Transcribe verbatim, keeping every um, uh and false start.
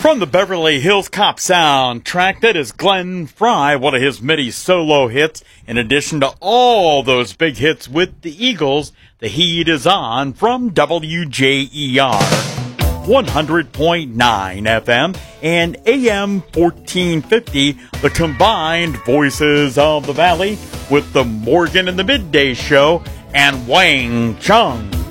From the Beverly Hills Cop soundtrack, that is Glenn Frey, one of his many solo hits. In addition to all those big hits with the Eagles, The Heat is On from W J E R. one hundred point nine F M and A M fourteen fifty, the combined voices of the Valley with the Morgan and the Midday Show and Wang Chung.